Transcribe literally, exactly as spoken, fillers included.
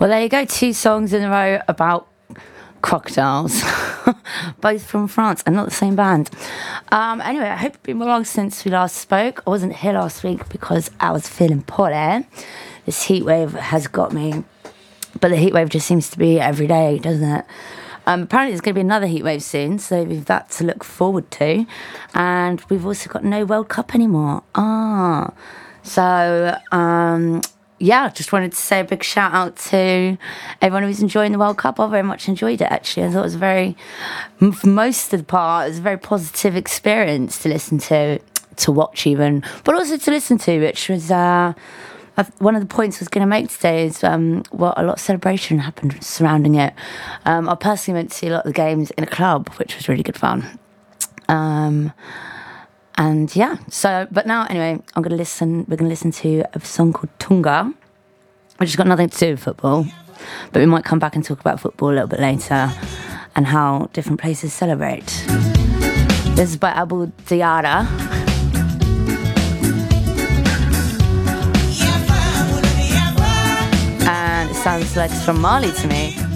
Well, there you go. Two songs in a row about crocodiles, both from France and not the same band. Um, anyway, I hope it's been long since we last spoke. I wasn't here last week because I was feeling poorly. This heat wave has got me, but the heat wave just seems to be every day, doesn't it? Um, apparently there's going to be another heat wave soon, so we've that to look forward to. And we've also got no World Cup anymore. Ah, so um, yeah, just wanted to say a big shout out to everyone who's enjoying the World Cup. I very much enjoyed it, actually. I thought it was very, for most of the part, it was a very positive experience to listen to, to watch even, but also to listen to, which was... Uh, I've, one of the points I was going to make today is um, what a lot of celebration happened surrounding it. Um, I personally went to see a lot of the games in a club, which was really good fun. Um, and yeah, so, but now anyway, I'm going to listen, we're going to listen to a song called Tunga, which has got nothing to do with football, but we might come back and talk about football a little bit later and how different places celebrate. This is by Abu Diara. Sounds like it's from Mali to me.